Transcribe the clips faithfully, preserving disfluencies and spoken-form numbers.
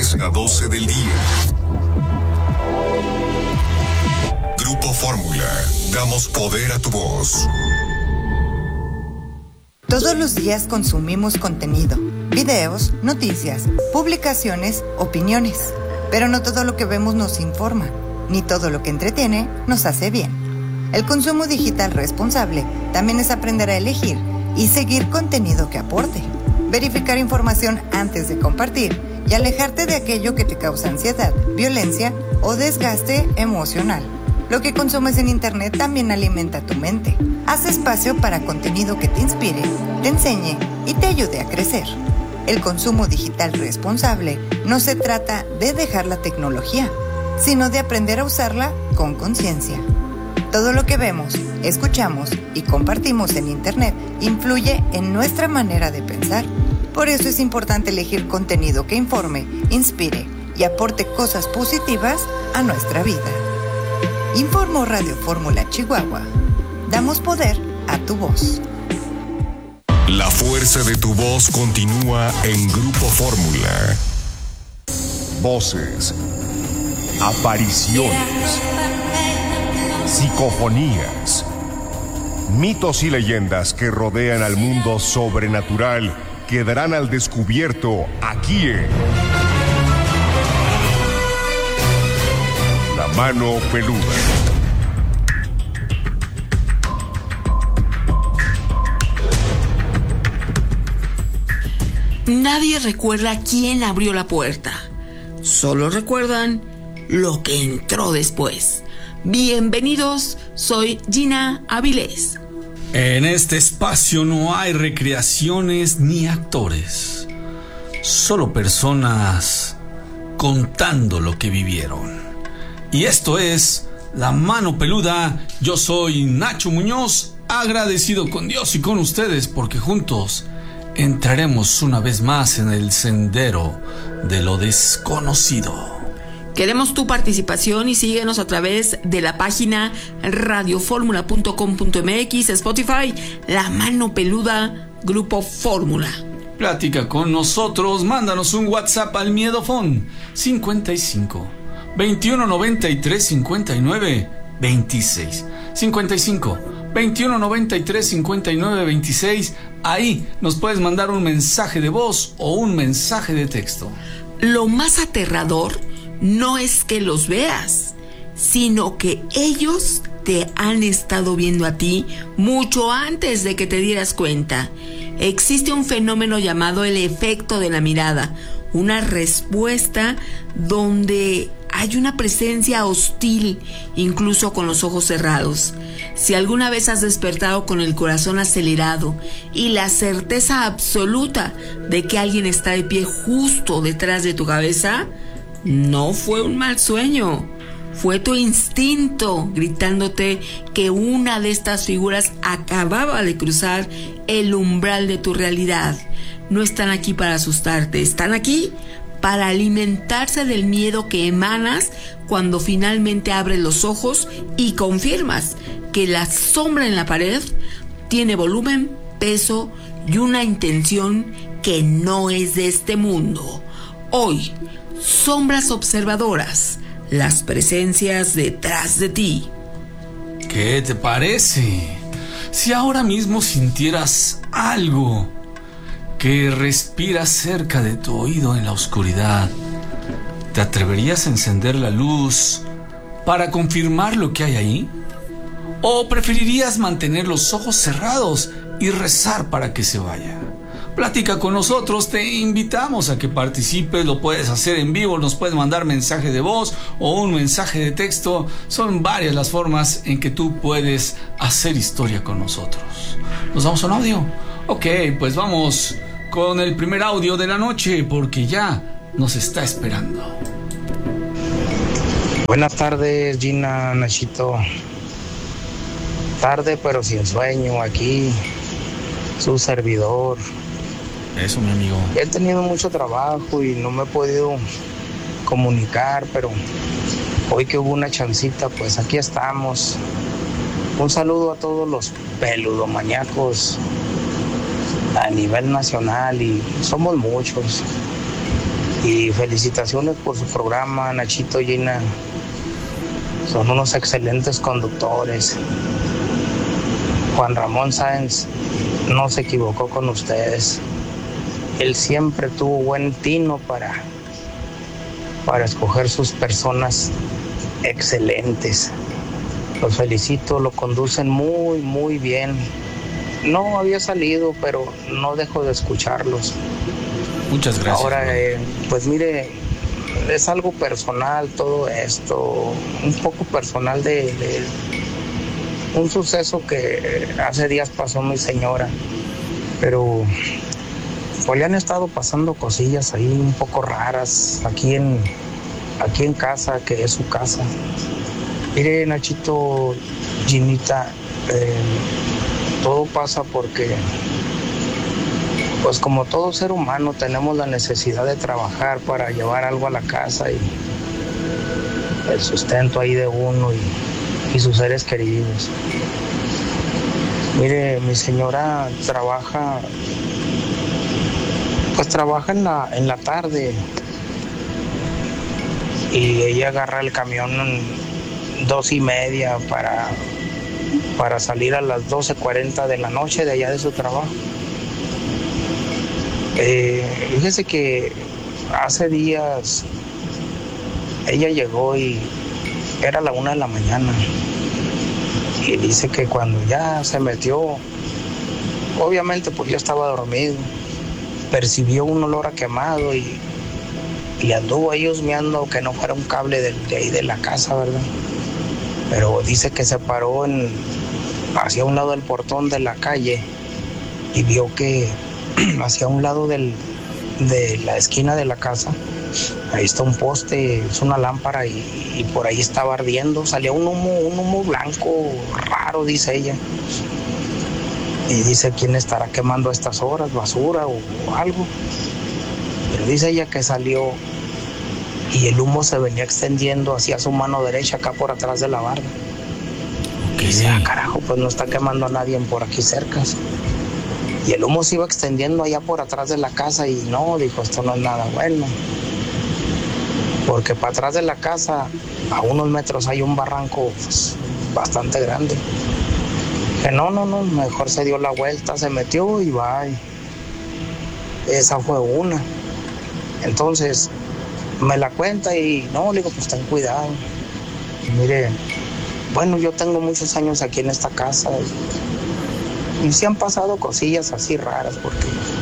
diez a doce del día. Grupo Fórmula. Damos poder a tu voz. Todos los días consumimos contenido, videos, noticias, publicaciones, opiniones. Pero no todo lo que vemos nos informa, ni todo lo que entretiene nos hace bien. El consumo digital responsable también es aprender a elegir y seguir contenido que aporte. Verificar información antes de compartir y alejarte de aquello que te causa ansiedad, violencia o desgaste emocional. Lo que consumes en internet también alimenta tu mente. Haz espacio para contenido que te inspire, te enseñe y te ayude a crecer. El consumo digital responsable no se trata de dejar la tecnología, sino de aprender a usarla con conciencia. Todo lo que vemos, escuchamos y compartimos en internet influye en nuestra manera de pensar. Por eso es importante elegir contenido que informe, inspire y aporte cosas positivas a nuestra vida. Informó Radio Fórmula Chihuahua. Damos poder a tu voz. La fuerza de tu voz continúa en Grupo Fórmula. Voces, apariciones, psicofonías, mitos y leyendas que rodean al mundo sobrenatural quedarán al descubierto aquí en La Mano Peluda. Nadie recuerda quién abrió la puerta. Solo recuerdan lo que entró después. Bienvenidos, soy Gina Avilés. En este espacio no hay recreaciones ni actores. Solo personas contando lo que vivieron. Y esto es La Mano Peluda. Yo soy Nacho Muñoz, agradecido con Dios y con ustedes porque juntos entraremos una vez más en el sendero de lo desconocido. Queremos tu participación y síguenos a través de la página radio fórmula punto com punto m x, Spotify, La Mano Peluda, Grupo Fórmula. Platica con nosotros, mándanos un WhatsApp al Miedofón cincuenta y cinco, veintiuno noventa y tres, cincuenta y nueve, veintiséis. cincuenta y cinco, veintiuno noventa y tres, cincuenta y nueve, veintiséis. Ahí nos puedes mandar un mensaje de voz o un mensaje de texto. Lo más aterrador no es que los veas, sino que ellos te han estado viendo a ti mucho antes de que te dieras cuenta. Existe un fenómeno llamado el efecto de la mirada, una respuesta donde hay una presencia hostil, incluso con los ojos cerrados. Si alguna vez has despertado con el corazón acelerado y la certeza absoluta de que alguien está de pie justo detrás de tu cabeza, no fue un mal sueño, fue tu instinto gritándote que una de estas figuras acababa de cruzar el umbral de tu realidad. No están aquí para asustarte, están aquí para alimentarse del miedo que emanas cuando finalmente abres los ojos y confirmas que la sombra en la pared tiene volumen, peso y una intención que no es de este mundo. Hoy, sombras observadoras, las presencias detrás de ti. ¿Qué te parece? Si ahora mismo sintieras algo que respira cerca de tu oído en la oscuridad, ¿te atreverías a encender la luz para confirmar lo que hay ahí? ¿O preferirías mantener los ojos cerrados y rezar para que se vaya? Platica con nosotros, te invitamos a que participes, lo puedes hacer en vivo, nos puedes mandar mensaje de voz o un mensaje de texto. Son varias las formas en que tú puedes hacer historia con nosotros. ¿Nos damos un audio? Ok, pues vamos con el primer audio de la noche porque ya nos está esperando. Buenas tardes, Gina, Nachito. Tarde pero sin sueño, aquí su servidor. Eso, mi amigo. He tenido mucho trabajo y no me he podido comunicar, pero hoy que hubo una chancita, pues aquí estamos. Un saludo a todos los peludomaníacos a nivel nacional, y somos muchos. Y felicitaciones por su programa, Nachito, Gina. Son unos excelentes conductores. Juan Ramón Sáenz no se equivocó con ustedes. Él siempre tuvo buen tino para, para escoger sus personas excelentes. Los felicito, lo conducen muy, muy bien. No había salido, pero no dejo de escucharlos. Muchas gracias. Ahora, eh, pues mire, es algo personal todo esto, un poco personal de, de un suceso que hace días pasó mi señora, pero pues le han estado pasando cosillas ahí un poco raras aquí en, aquí en casa, que es su casa. Mire, Nachito, Ginita, eh, todo pasa porque, pues como todo ser humano, tenemos la necesidad de trabajar para llevar algo a la casa y el sustento ahí de uno y, y sus seres queridos. Mire, mi señora trabaja, pues trabaja en la, en la tarde y ella agarra el camión en dos y media para, para salir a las doce cuarenta de la noche de allá de su trabajo. Eh, fíjese que hace días ella llegó y era la una de la mañana y dice que cuando ya se metió, obviamente pues yo estaba dormido, percibió un olor a quemado y, y anduvo ahí husmeando que no fuera un cable de, de ahí de la casa, ¿verdad? Pero dice que se paró en, hacia un lado del portón de la calle y vio que hacia un lado del, de la esquina de la casa, ahí está un poste, es una lámpara y, y por ahí estaba ardiendo, salía un humo, un humo blanco raro, dice ella. Y dice, ¿quién estará quemando a estas horas? ¿Basura o, o algo? Pero dice ella que salió y el humo se venía extendiendo hacia su mano derecha, acá por atrás de la barda. Y dice, ah, carajo, pues no está quemando a nadie por aquí cerca. Y el humo se iba extendiendo allá por atrás de la casa y no, dijo, esto no es nada bueno. Porque para atrás de la casa, a unos metros hay un barranco pues, bastante grande. Que no, no, no, mejor se dio la vuelta, se metió y va. Esa fue una. Entonces, me la cuenta y no, le digo, pues ten cuidado. Y mire, bueno, yo tengo muchos años aquí en esta casa. Y, y sí han pasado cosillas así raras, porque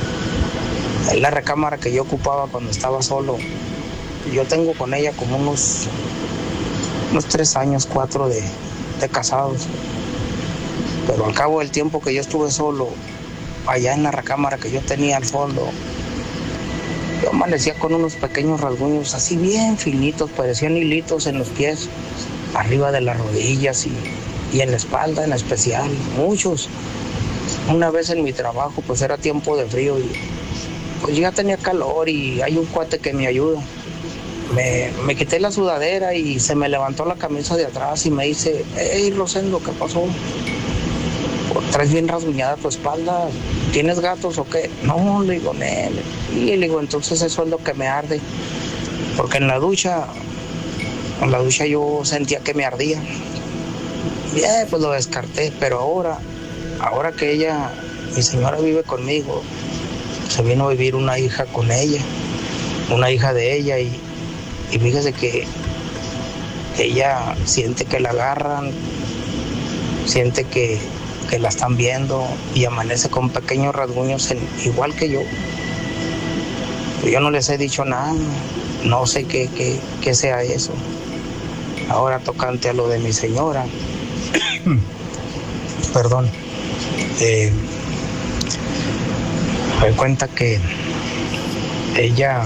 es la recámara que yo ocupaba cuando estaba solo. Yo tengo con ella como unos, unos tres años, cuatro de, de casados. Pero al cabo del tiempo que yo estuve solo, allá en la recámara que yo tenía al fondo, yo amanecía con unos pequeños rasguños así bien finitos, parecían hilitos en los pies, arriba de las rodillas y, y en la espalda en especial, muchos. Una vez en mi trabajo, pues era tiempo de frío y pues ya tenía calor y hay un cuate que me ayuda. Me, me quité la sudadera y se me levantó la camisa de atrás y me dice, hey Rosendo, ¿qué pasó? ¿Traes bien rasguñada tu espalda? ¿Tienes gatos o qué? No, le digo, nene. Y le digo, entonces eso es lo que me arde. Porque en la ducha, en la ducha yo sentía que me ardía. Bien, pues lo descarté, pero ahora, ahora que ella, mi señora vive conmigo, se vino a vivir una hija con ella, una hija de ella y, y fíjese que ella siente que la agarran, siente que que la están viendo y amanece con pequeños rasguños en, igual que yo. Yo no les he dicho nada, no sé qué, qué, qué sea eso. Ahora tocante a lo de mi señora, perdón, eh, me doy cuenta que ella,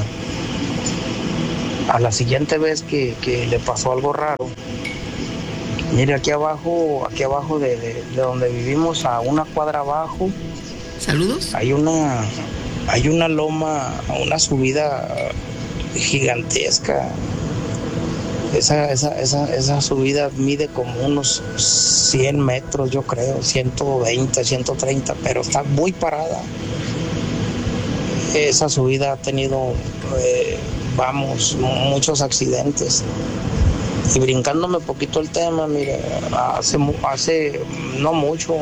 a la siguiente vez que, que le pasó algo raro, mire, aquí abajo, aquí abajo de, de, de donde vivimos, a una cuadra abajo. ¿Saludos? Hay una, hay una loma, una subida gigantesca. Esa, esa, esa, esa subida mide como unos cien metros, yo creo, ciento veinte, ciento treinta, pero está muy parada. Esa subida ha tenido eh, vamos, muchos accidentes. Y brincándome poquito el tema, mire, hace, hace no mucho,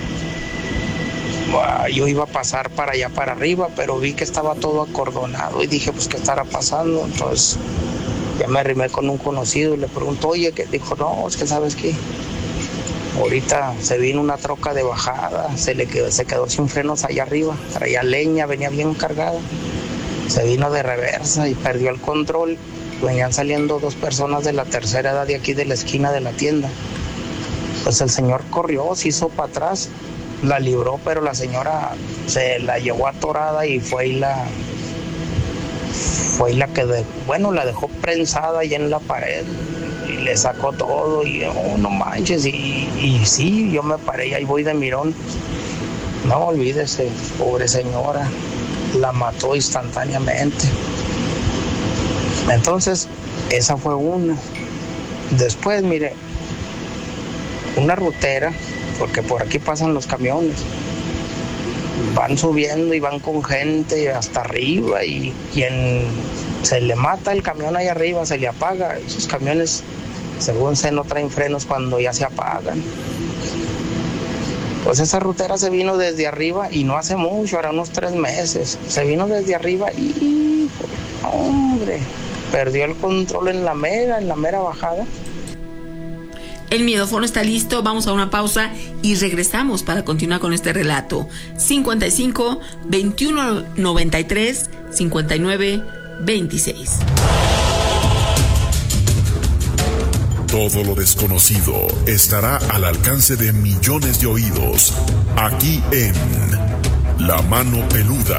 yo iba a pasar para allá para arriba, pero vi que estaba todo acordonado y dije, pues, ¿qué estará pasando? Entonces, ya me arrimé con un conocido y le pregunto, oye, ¿qué? Dijo, no, es que ¿sabes qué? Ahorita se vino una troca de bajada, se le quedó, se quedó sin frenos allá arriba, traía leña, venía bien cargada, se vino de reversa y perdió el control. Venían saliendo dos personas de la tercera edad de aquí de la esquina de la tienda. Pues el señor corrió, se hizo para atrás, la libró, pero la señora se la llevó atorada y fue y la fue y la que de, bueno, la dejó prensada ahí en la pared y le sacó todo y oh, no manches, y, y sí, yo me paré y ahí voy de mirón. No olvídese, pobre señora, la mató instantáneamente. Entonces, esa fue una. Después, mire, una rutera, porque por aquí pasan los camiones, van subiendo y van con gente hasta arriba y quien se le mata el camión ahí arriba, se le apaga. Esos camiones, según sé, no traen frenos cuando ya se apagan. Pues esa rutera se vino desde arriba y no hace mucho, era unos tres meses. Se vino desde arriba y, hombre, perdió el control en la mera, en la mera bajada. El miedófono está listo, vamos a una pausa y regresamos para continuar con este relato. cincuenta y cinco, veintiuno noventa y tres, cincuenta y nueve, veintiséis. Todo lo desconocido estará al alcance de millones de oídos, aquí en La Mano Peluda,